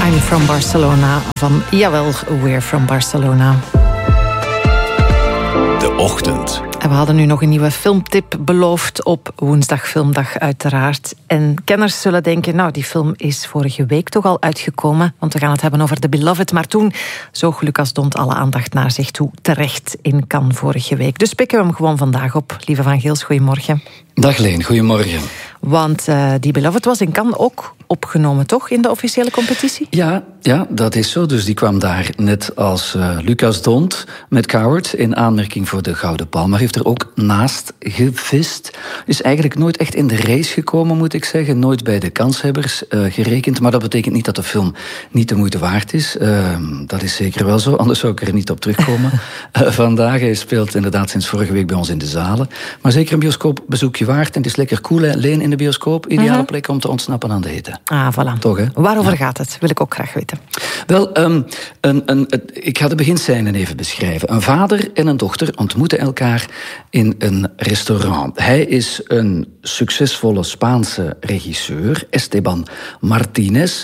I'm from Barcelona van, jawel, We're from Barcelona. De Ochtend. En we hadden nu nog een nieuwe filmtip beloofd op woensdag filmdag uiteraard. En kenners zullen denken, nou die film is vorige week toch al uitgekomen, want we gaan het hebben over The Beloved. Maar toen zoog Lucas D'Hondt alle aandacht naar zich toe, terecht in Cannes vorige week. Dus pikken we hem gewoon vandaag op. Lieve Van Geels, goedemorgen. Dag Leen, goedemorgen. Want die Beloved was in Cannes ook opgenomen, toch, in de officiële competitie? Ja, dat is zo. Dus die kwam daar net als Lucas D'Hondt met Coward in aanmerking voor de Gouden Palm. Maar heeft er ook naast gevist. Is eigenlijk nooit echt in de race gekomen, moet ik zeggen. Nooit bij de kanshebbers gerekend. Maar dat betekent niet dat de film niet de moeite waard is. Dat is zeker wel zo, anders zou ik er niet op terugkomen. Vandaag, hij speelt inderdaad sinds vorige week bij ons in de zalen. Maar zeker een bioscoopbezoekje waard. En het is lekker cool, hè? Leen in de bioscoop. Ideale plek om te ontsnappen aan de hitte. Ah, voilà. Toch, hè? Waarover gaat het? Wil ik ook graag weten. Wel, ik ga de beginscène even beschrijven. Een vader en een dochter ontmoeten elkaar in een restaurant. Hij is een succesvolle Spaanse regisseur, Esteban Martínez.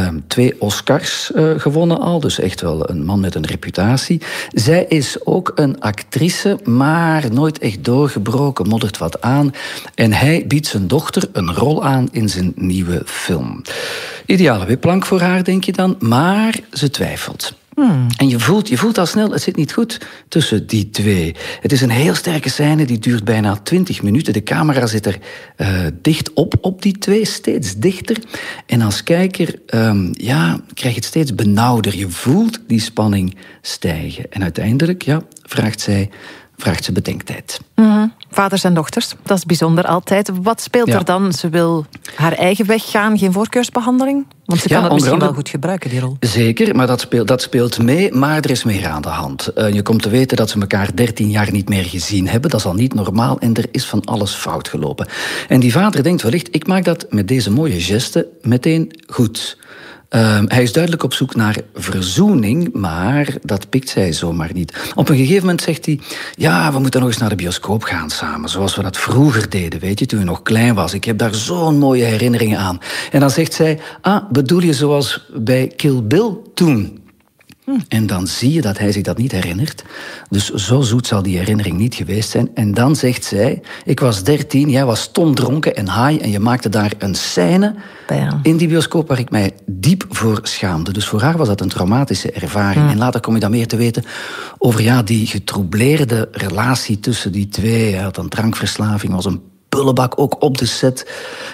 2 Oscars gewonnen al, dus echt wel een man met een reputatie. Zij is ook een actrice, maar nooit echt doorgebroken, moddert wat aan. En hij biedt zijn dochter een rol aan in zijn nieuwe film. Ideale wipplank voor haar, denk je dan, maar ze twijfelt. En je voelt al snel, het zit niet goed tussen die twee. Het is een heel sterke scène, die duurt bijna 20 minuten. De camera zit er dicht op die twee, steeds dichter. En als kijker krijg je het steeds benauwder. Je voelt die spanning stijgen. En uiteindelijk vraagt ze bedenktijd. Vaders en dochters, dat is bijzonder altijd. Wat speelt er dan? Ze wil haar eigen weg gaan, geen voorkeursbehandeling? Want ze kan het misschien wel goed gebruiken, die rol. Zeker, maar dat speelt mee, maar er is meer aan de hand. Je komt te weten dat ze elkaar 13 jaar niet meer gezien hebben. Dat is al niet normaal en er is van alles fout gelopen. En die vader denkt wellicht, ik maak dat met deze mooie geste meteen goed. Hij is duidelijk op zoek naar verzoening, maar dat pikt zij zomaar niet. Op een gegeven moment zegt hij, we moeten nog eens naar de bioscoop gaan samen, zoals we dat vroeger deden, weet je, toen je nog klein was. Ik heb daar zo'n mooie herinneringen aan. En dan zegt zij, bedoel je zoals bij Kill Bill toen? En dan zie je dat hij zich dat niet herinnert. Dus zo zoet zal die herinnering niet geweest zijn. En dan zegt zij, ik was 13, jij was stomdronken en high en je maakte daar een scène in die bioscoop waar ik mij diep voor schaamde. Dus voor haar was dat een traumatische ervaring. En later kom je dan meer te weten over die getroubleerde relatie tussen die twee. Hij had een drankverslaving, was een pullebak, ook op de set.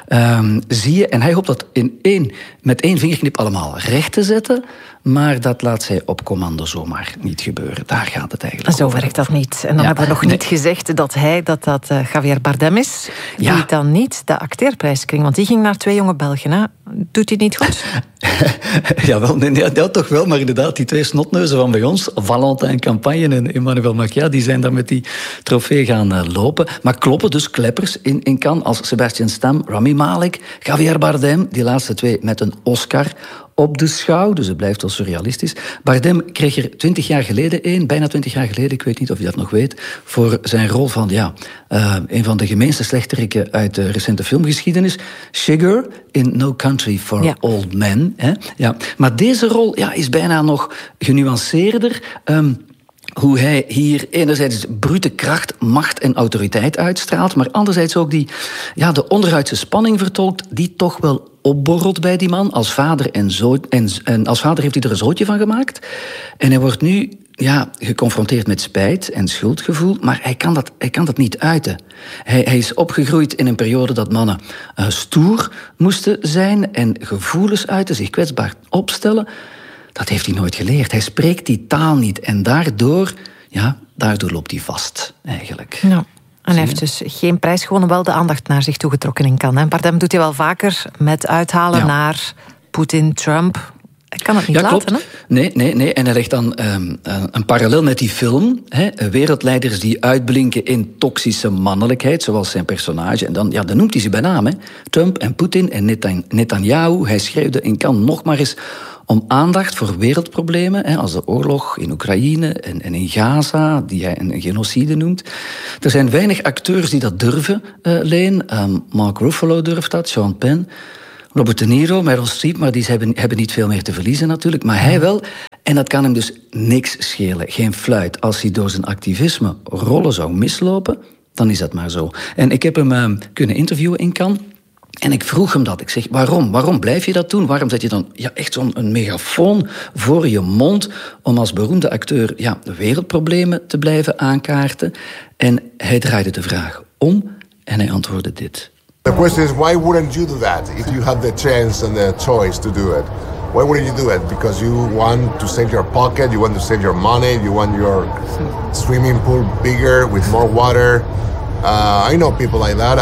Zie je, en hij hoopt dat met één vingerknip allemaal recht te zetten, maar dat laat zij op commando zomaar niet gebeuren. Daar gaat het eigenlijk over. Zo werkt dat niet. En dan hebben we nog niet gezegd dat dat Javier Bardem is, die dan niet de acteerprijs kreeg. Want die ging naar 2 jonge Belgen. Hè? Doet hij het niet goed? Ja, toch wel, maar inderdaad, die 2 snotneuzen van bij ons, Valentin Campagne en Emmanuel Macchia, die zijn daar met die trofee gaan lopen. Maar kloppen dus kleppers in Cannes als Sebastian Stan, Rami Malek, Javier Bardem, die laatste 2 met een Oscar op de schouw, dus het blijft wel surrealistisch. Bardem kreeg er 20 jaar geleden bijna 20 jaar geleden, ik weet niet of je dat nog weet, voor zijn rol van een van de gemeenste slechteriken uit de recente filmgeschiedenis, Sugar in No Country for Old Men. Hè? Ja. Maar deze rol is bijna nog genuanceerder. Hoe hij hier enerzijds brute kracht, macht en autoriteit uitstraalt, maar anderzijds ook de onderhuidse spanning vertolkt, die toch wel opborrelt bij die man. Als vader en als vader heeft hij er een zootje van gemaakt. En hij wordt nu geconfronteerd met spijt en schuldgevoel, maar hij kan dat niet uiten. Hij is opgegroeid in een periode dat mannen stoer moesten zijn en gevoelens uiten, zich kwetsbaar opstellen. Dat heeft hij nooit geleerd. Hij spreekt die taal niet. En daardoor loopt hij vast, eigenlijk. Ja. En hij heeft dus geen prijs gewonnen, wel de aandacht naar zich toegetrokken in Cannes. Bardem doet hij wel vaker met uithalen naar Poetin, Trump. Hij kan het niet laten, klopt. Hè? Nee. En hij legt dan een parallel met die film. Wereldleiders die uitblinken in toxische mannelijkheid, zoals zijn personage. En dan noemt hij ze bij naam. Trump en Poetin en Netanyahu. Hij schreeuwde in Cannes nog maar eens om aandacht voor wereldproblemen, als de oorlog in Oekraïne en in Gaza, die hij een genocide noemt. Er zijn weinig acteurs die dat durven, Leen. Mark Ruffalo durft dat, Sean Penn. Robert De Niro, Meryl Streep, maar die hebben niet veel meer te verliezen natuurlijk. Maar hij wel. En dat kan hem dus niks schelen. Geen fluit. Als hij door zijn activisme rollen zou mislopen, dan is dat maar zo. En ik heb hem kunnen interviewen in Cannes. En ik vroeg hem dat. Ik zeg, waarom? Waarom blijf je dat doen? Waarom zet je dan echt zo'n megafoon voor je mond om als beroemde acteur wereldproblemen te blijven aankaarten? En hij draaide de vraag om en hij antwoordde dit. The question is, why wouldn't you do that if you had the chance and the choice to do it? Why wouldn't you do it? Because you want to save your pocket, you want to save your money, you want your swimming pool bigger with more water. I know people like that.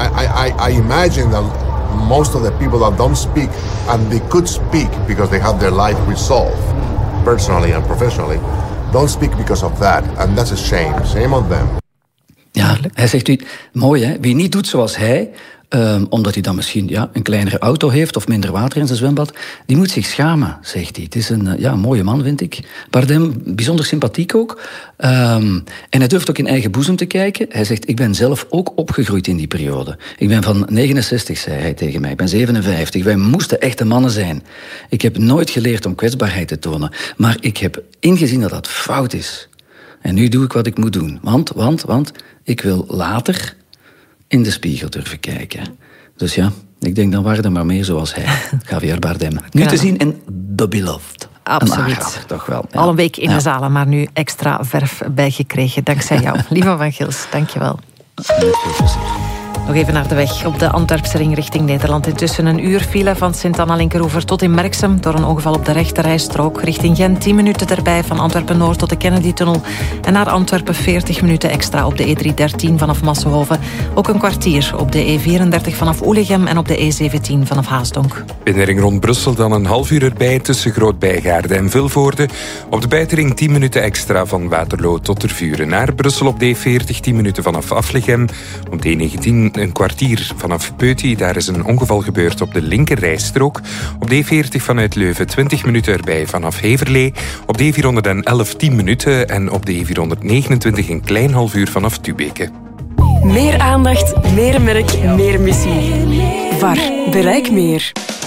I imagine that most of the people that don't speak, and they could speak because they have their life resolved, personally and professionally, don't speak because of that. And that's a shame. Shame on them. Ja, hij zegt, mooi hè, wie niet doet zoals hij, omdat hij dan misschien een kleinere auto heeft of minder water in zijn zwembad, die moet zich schamen, zegt hij. Het is een mooie man, vind ik. Bardem, bijzonder sympathiek ook. En hij durft ook in eigen boezem te kijken. Hij zegt, ik ben zelf ook opgegroeid in die periode. Ik ben van 69, zei hij tegen mij. Ik ben 57. Wij moesten echte mannen zijn. Ik heb nooit geleerd om kwetsbaarheid te tonen. Maar ik heb ingezien dat dat fout is. En nu doe ik wat ik moet doen. Want ik wil later in de spiegel durven kijken. Dus ik denk dan waren er maar meer zoals hij. Javier Bardem. Nu te zien in The Beloved. Absoluut. Toch wel. Ja. Al een week in de zalen, maar nu extra verf bijgekregen. Dankzij jou. Lieve van Gils, dank je wel. Met veel plezier. Nog even naar de weg op de Antwerpse ring richting Nederland. Intussen een uur file van Sint-Anna-Linkeroever tot in Merksem. Door een ongeval op de rechterrijstrook. Richting Gent 10 minuten erbij van Antwerpen-Noord tot de Kennedy-tunnel. En naar Antwerpen 40 minuten extra op de E313 vanaf Massenhoven. Ook een kwartier op de E34 vanaf Oelegem en op de E17 vanaf Haasdonk. Binnenring rond Brussel dan een half uur erbij tussen Groot-Bijgaarde en Vilvoorde. Op de buitenring 10 minuten extra van Waterloo tot Tervuren. Naar Brussel op de E40 10 minuten vanaf Aflegem. Op de E19 een kwartier vanaf Peuty. Daar is een ongeval gebeurd op de linkerrijstrook. Op de E40 vanuit Leuven 20 minuten erbij vanaf Heverlee. Op de E411 10 minuten en op de E429 een klein half uur vanaf Tubeke. Meer aandacht, meer merk, meer missie. VAR, bereik meer.